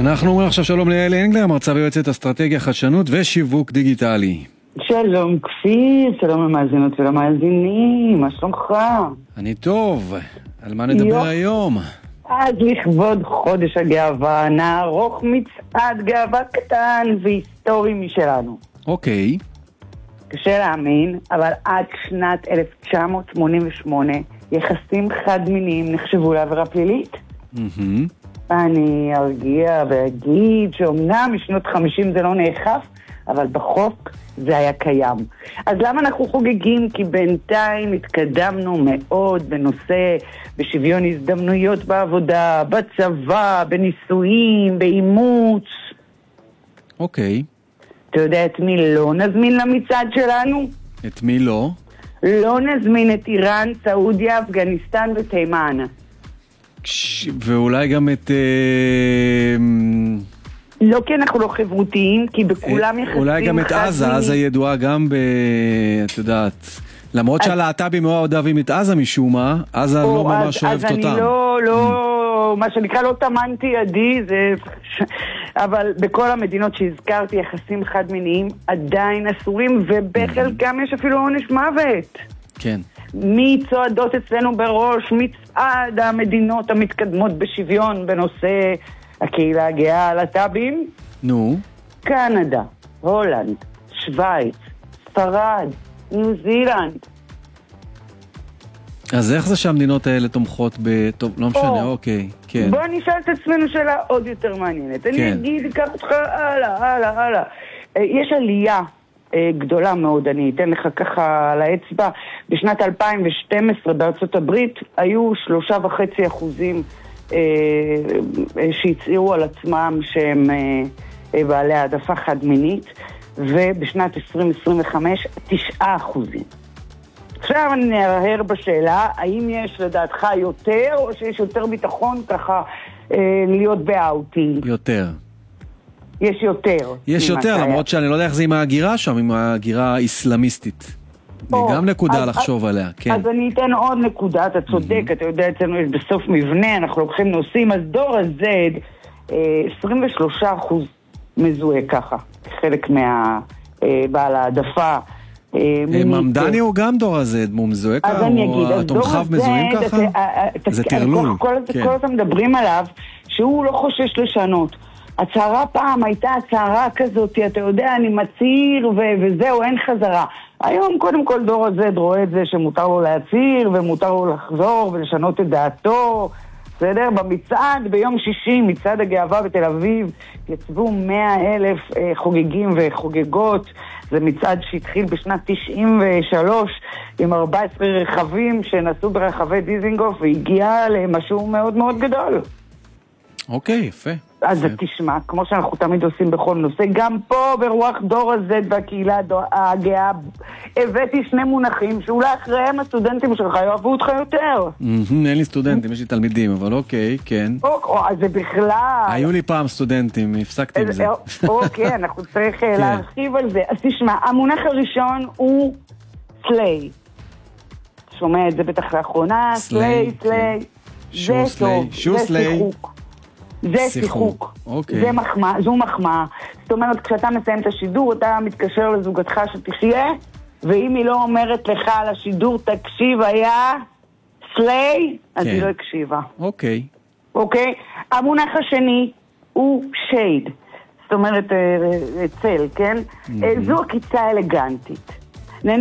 אנחנו אומרים עכשיו שלום ליעל אנגלר, מרצה ויועצת אסטרטגיה, חדשנות ושיווק דיגיטלי. שלום כפיר, שלום למאזינות ולמאזינים, מה שלומך? אני טוב, על מה נדבר היום? אז לכבוד חודש הגאווה, נערוך מצעד גאווה קטן והיסטורי משלנו. אוקיי. קשה להאמין, אבל עד שנת 1988 יחסים חד-מיניים נחשבו לעבירה פלילית. אני ארגיע ואגיד שאומנם משנות 50 זה לא נאכף, אבל בחוק זה היה קיים. אז למה אנחנו חוגגים? כי בינתיים התקדמנו מאוד בנושא, בשוויון הזדמנויות בעבודה, בצבא, בנישואים, באימוץ. אוקיי. אתה יודע את מי לא נזמין למצעד שלנו? את מי לא? לא נזמין את איראן, סעודיה, אפגניסטן ותימן. ואולי גם את... לא כי אנחנו לא חברותיים, כי בכולם יחסים... אולי גם את עזה, עזה ידועה גם את יודעת... למרות שהלהט"בים מאוד אוהבים את עזה משום מה, עזה לא ממש אוהבת אותם. אז אני לא, מה שנקרא לא תמנתי ידי, אבל בכל המדינות שהזכרתי יחסים חד-מיניים עדיין אסורים, ובחלקם יש אפילו עונש מוות. כן. מצועדות אצלנו בראש, מצעד המדינות המתקדמות בשוויון בנושא הקהילה הגאה, הלהט"בים. נו. קנדה, הולנד, שוויץ, ספרד, ניו זילנד. אז איך זה שהמדינות האלה תומכות טוב, לא משנה, אוקיי, כן. בוא נשאל את עצמנו שאלה עוד יותר מעניינת. אני אגיד, אקח אותך הלאה. יש עלייה גדולה מאוד, אני אתן לך ככה על האצבע. בשנת 2012 בארצות הברית היו 3.5% שהצעירו על עצמם שהם בעלי העדפה חד-מינית, ובשנת 2025 9%. עכשיו אני נהרהר בשאלה, האם יש לדעתך יותר, או שיש יותר ביטחון ככה להיות באאוטי? יותר. יש יותר. יש יותר, למרות שאני לא יודע איך זה עם ההגירה שם, עם ההגירה האסלאמיסטית. זה גם נקודה לחשוב עליה, כן. אז אני אתן עוד נקודה, אתה צודק, אתה יודע, אצלנו יש בסוף מבנה, אנחנו לוקחים נושאים, אז דור ה-Z, 23% מזוהה ככה, חלק מהבעל העדפה. ממדני הוא גם דור ה-Z, הוא מזוהה ככה, או תומכיו מזוהים ככה? זה תרלול. כל הזמן מדברים עליו, שהוא לא חושש לשנות. הצהרה פעם הייתה הצהרה כזאת, אתה יודע, אני מצהיר וזהו, אין חזרה. היום קודם כל דור הזה רואה את זה שמותר לו להצהיר ומותר לו לחזור ולשנות את דעתו. בסדר? במצעד ביום שישי, מצעד הגאווה בתל אביב, יצבו 100,000 חוגגים וחוגגות. זה מצעד שהתחיל בשנת 93 עם 14 רכבים שנסעו ברחבי דיזינגוף והגיע למשהו מאוד מאוד גדול. אוקיי, יפה. אז תשמע, כמו שאנחנו תמיד עושים בכל נושא, גם פה ברוח דור הזה והקהילה הגאה, הבאתי שני מונחים שאולי אחריהם הסטודנטים שלך יאהבו אותך יותר. אין לי סטודנטים, יש לי תלמידים, אבל אוקיי, כן. אז זה בכלל... היו לי פעם סטודנטים, הפסקתי עם זה. אוקיי, אנחנו צריך להרחיב על זה. אז תשמע, המונח הראשון הוא סליי. שומע את זה בטח לאחרונה, סליי. זה טוב, זה שיחוק. זה שיחוק, זו מחמאה. זאת אומרת, כשאתה מסיים את השידור, אתה מתקשר לזוגתך שתחיה, ואם היא לא אומרת לך על השידור, תקשיב, היה סליי, אז היא לא הקשיבה. אוקיי. המונח השני הוא שייד, זאת אומרת, צל, כן? זו עקיצה אלגנטית.